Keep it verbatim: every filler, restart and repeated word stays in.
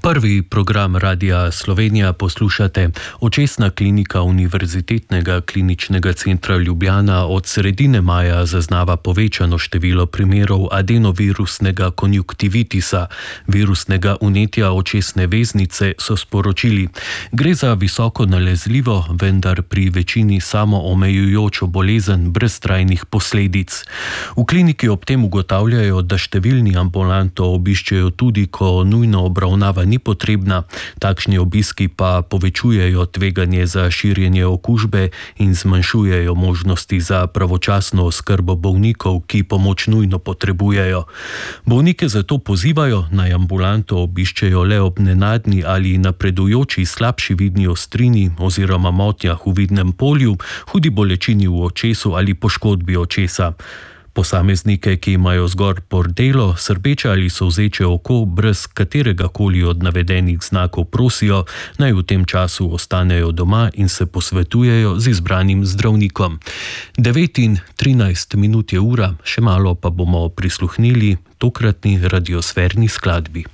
Prvi program Radia Slovenija poslušate. Očesna klinika Univerzitetnega kliničnega centra Ljubljana od sredine maja zaznava povečano število primerov adenovirusnega konjunktivitisa, virusnega vnetja očesne veznice, so sporočili. Gre za visoko nalezljivo, vendar pri večini samoomejujočo bolezen brez trajnih posledic. V kliniki ob tem ugotavljajo, da številni ambulanto obiščejo tudi, ko nujno obravnava ni potrebna, takšni obiski pa povečujejo tveganje za širjenje okužbe in zmanjšujejo možnosti za pravočasno oskrbo bolnikov, ki pomoč nujno potrebujejo. Bolnike zato pozivajo, naj ambulanto obiščejo le ob nenadni ali napredujoči slabši vidni ostrini oziroma motnjah v vidnem polju, hudi bolečini v očesu ali poškodbi očesa. Posameznike, ki imajo zgor bordelo, srbeče ali solzeče oko brez katerega koli od navedenih znakov, prosijo, naj v tem času ostanejo doma in se posvetujejo z izbranim zdravnikom. devet in trinajst minut je ura, še malo pa bomo prisluhnili tokratni radiosferni skladbi.